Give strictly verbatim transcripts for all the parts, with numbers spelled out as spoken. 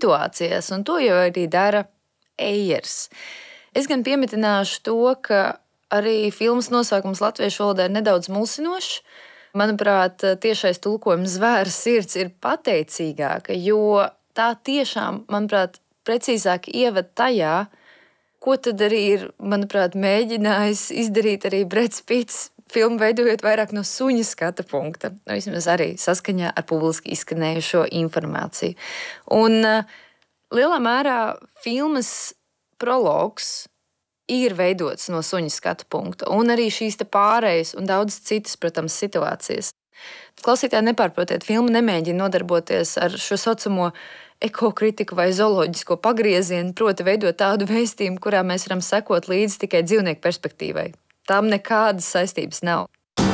situācijās, un to jau arī dara Ejers. Es gan piemetināšu to, ka arī filmas nosaukums latviešu valodā ir nedaudz mulsinošs. Manuprāt, tiešais tulkojums Zvēra sirds ir pateicīgāka, jo tā tiešām, manuprāt, precīzāk ievada tajā, ko tad arī ir, manuprāt, mēģinājis izdarīt arī Breds Pitts, filmu veidojot vairāk no suņa skata punkta. Vismaz arī saskaņā ar publiski izskanējušo informāciju. Un lielā mērā filmas prologs ir veidots no suņa skatu punkta, un arī šīs te pārējas un daudz citas, protams, situācijas. Klausītāji, nepārprotiet, filma nemēģina nodarboties ar šo saucamo ekokritiku vai zooloģisko pagriezienu, proti veidot tādu vēstījumu, kurā mēs varam sekot līdzi tikai dzīvnieku perspektīvai. Tām nekādas saistības nav.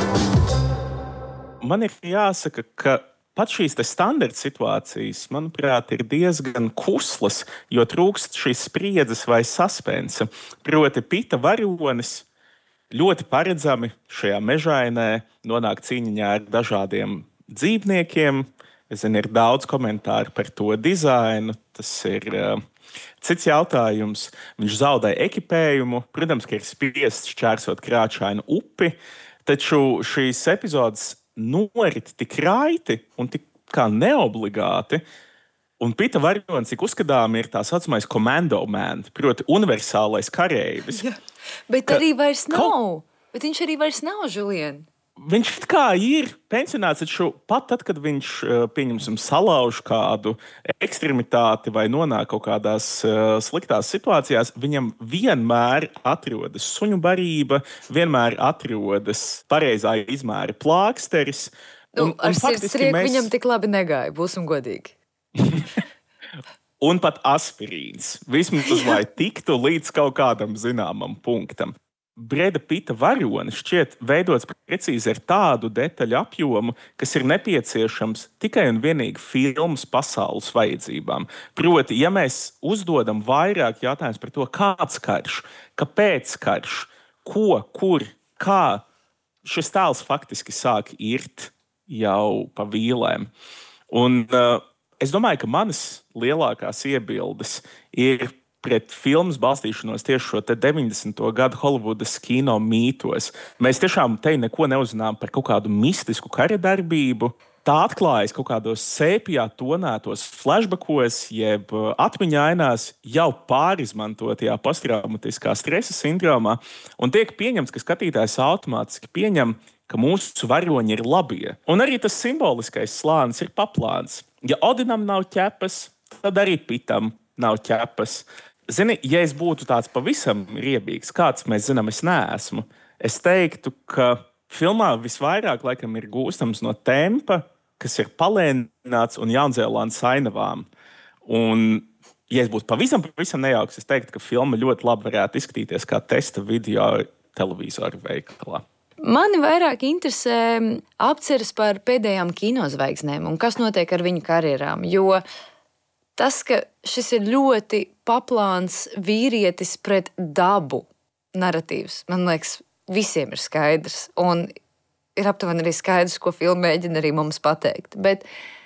Man ir jāsaka, ka pat šīs standarta situācijas, manuprāt, ir diezgan kuslas, jo trūkst šīs spriedzes vai suspensa. Proti, Pita varonis ļoti paredzami šajā mežainē nonāk cīņā ar dažādiem dzīvniekiem. Es zinu, ir daudz komentāru par to dizainu. Tas ir uh, cits jautājums. Viņš zaudēja ekipējumu. Protams, ka ir spiests šķērsot krāšņainu upi, taču šīs epizodes norit tik raiti un tik kā neobligāti. Un Pita varonis, cik uzskatām, ir tā saucamais commando man, proti universālais kareivis. Jā, bet arī vairs nav. Kaut... Bet viņš arī vairs nav, Julien. Viņš kā ir pensionāts, taču pat tad, kad viņš, pieņemsim, salauž kādu ekstremitāti vai nonāk kaut kādās uh, sliktās situācijās, viņam vienmēr atrodas suņu barība, vienmēr atrodas pareizā izmēra plāksteris. Nu, un, ar un sirdsprieku mēs... viņam tik labi negāja, būsim godīgi. Un pat aspirīns. Vismaz, lai tiktu līdz kaut kādam zināmam punktam. Breda Pita varonis šķiet veidots precīzi ar tādu detaļu apjomu, kas ir nepieciešams tikai un vienīgi filmas pasaules vajadzībām. Proti, ja mēs uzdodam vairāk jautājumus par to, kāds karš, kāpēc karš, ko, kur, kā, šis tēls faktiski sāk irt jau pa vīlēm. Un uh, es domāju, ka manas lielākās iebildes ir pret filmas balstīšanos tieši šo deviņdesmito gadu Holivudas kino mītos. Mēs tiešām te neko neuzinām par kaut kādu mistisku kara darbību. Tā atklājas kaut kādos sēpjā tonētos flashbackos, jeb atmiņainās jau pārizmantotajā posttraumatiskā stresa sindromā, un tiek pieņemts, ka skatītājs automātiski pieņem, ka mūsu varoņi ir labie. Un arī tas simboliskais slānis ir paplāns. Ja Odinam nav ķepas, tad arī Pitam nav ķepas. Zini, ja es būtu tāds pavisam riebīgs, kāds mēs zinām, es neesmu, es teiktu, ka filmā visvairāk laikam ir gūstams no tempa, kas ir palēnināts un Jaunzēlandes ainavām. Un, ja es būtu pavisam, pavisam nejauks, es teiktu, ka filma ļoti labi varētu izskatīties kā testa video televizoru veikalā. Mani vairāk interesē apceres par pēdējām kinozvaigznēm un kas notiek ar viņu karjerām, jo tas, ka šis ir ļoti paplāns vīrietis pret dabu naratīvs, man liekas, visiem ir skaidrs. Un ir aptuveni arī skaidrs, ko filma mēģina arī mums pateikt. Bet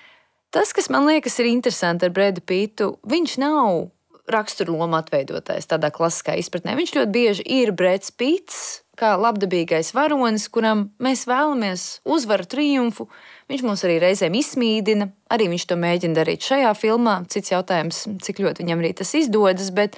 tas, kas man liekas ir interesanti ar Bredu Pittu, viņš nav raksturloma atveidotājs tādā klasiskā izpratnē. Viņš ļoti bieži ir Breds Pitts, kā labdabīgais varonis, kuram mēs vēlamies uzvaru triumfu. Viņš mums arī reizēm izsmīdina, arī viņš to mēģina darīt šajā filmā. Cits jautājums, cik ļoti viņam arī tas izdodas, bet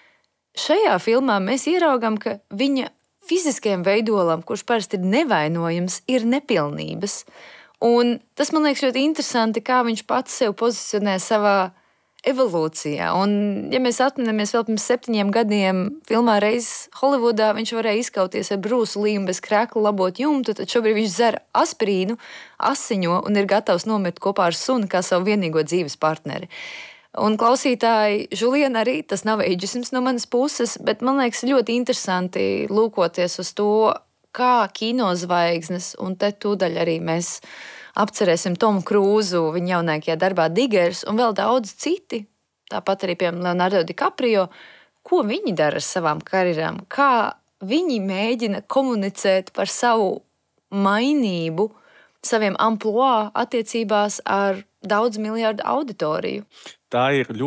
šajā filmā mēs ieraugam, ka viņa fiziskajam veidolam, kurš parasti ir nevainojams, ir nepilnības. Un tas man liekas ļoti interesanti, kā viņš pats sev pozicionē savā evolūcijā. Un, ja mēs atminamies vēl pirms septiņiem gadiem filmā Reizes Holivudā, viņš varēja izkauties ar Brūsu Lī un bez krēkla labot jumtu, tad šobrīd viņš dzer aspirīnu, asiņo un ir gatavs nomirt kopā ar suni kā savu vienīgo dzīves partneri. Un klausītāji, Julien, arī tas nav eidžisms no manas puses, bet man liekas ļoti interesanti lūkoties uz to, kā kinozvaigznes, un te tūdaļ arī mēs apcerēsim Tomu Krūzu viņa jaunākajā darbā Digers un vēl daudz citi, tāpat arī, piemēram, Leonardo DiCaprio, ko viņi dara ar savām karjerām, kā viņi mēģina komunicēt par savu mainību, saviem amplua attiecībās ar daudz miljardu auditoriju. Tā ir ļoti